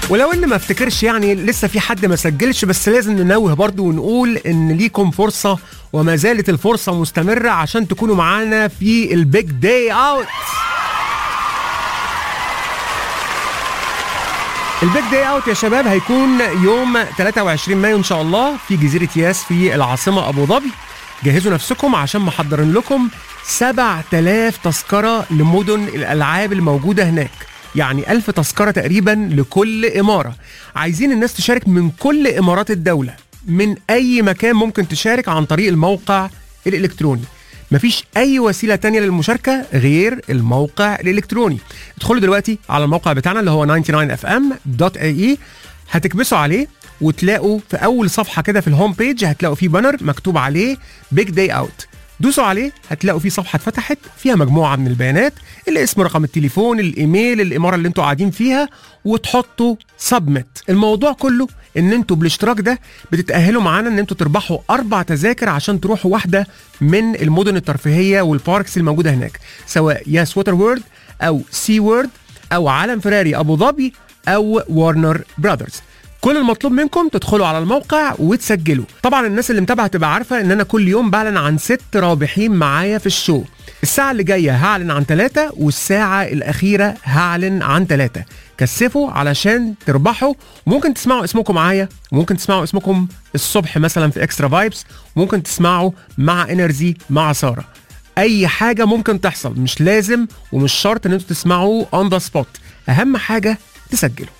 ولو ان ما افتكرش يعني لسه في حد ما سجلش، بس لازم ننوه برضو ونقول ان ليكم فرصة وما زالت الفرصة مستمرة عشان تكونوا معانا في البيج داي اوت. البيج داي اوت يا شباب هيكون يوم 23 مايو ان شاء الله في جزيرة ياس في العاصمة ابو ظبي. جهزوا نفسكم عشان محضرين لكم 7000 تذكرة لمدن الالعاب الموجودة هناك، يعني 1000 تذكرة تقريبا لكل إمارة. عايزين الناس تشارك من كل إمارات الدولة، من أي مكان ممكن تشارك عن طريق الموقع الإلكتروني. مفيش أي وسيلة تانية للمشاركة غير الموقع الإلكتروني. ادخلوا دلوقتي على الموقع بتاعنا اللي هو 99fm.ae، هتكبسوا عليه وتلاقوا في أول صفحة كده في الهوم بيج هتلاقوا فيه بانر مكتوب عليه بيج داي اوت. دوسوا عليه هتلاقوا فيه صفحة اتفتحت فيها مجموعة من البيانات، الاسم، رقم التليفون، الايميل، الامارة اللي انتوا قاعدين فيها، وتحطوا سبميت. الموضوع كله ان انتوا بالاشتراك ده بتتأهلوا معانا ان انتوا تربحوا 4 تذاكر عشان تروحوا واحدة من المدن الترفيهية والباركس الموجودة هناك، سواء ياس ووتر وورد او سي وورد او عالم فراري ابو ظبي او وارنر براذرز. كل المطلوب منكم تدخلوا على الموقع وتسجلوا. طبعا الناس اللي متابعه تبقى عارفه ان انا كل يوم بعلن عن 6 رابحين معايا في الشو. الساعه اللي جايه هعلن عن 3، والساعه الاخيره هعلن عن 3. كثفوا علشان تربحوا، وممكن تسمعوا اسمكم معايا، وممكن تسمعوا اسمكم الصبح مثلا في اكسترا فايبس، وممكن تسمعوا مع انرجي مع ساره. اي حاجه ممكن تحصل، مش لازم ومش شرط ان انتوا تسمعوا اون ذا سبوت، اهم حاجه تسجلوا.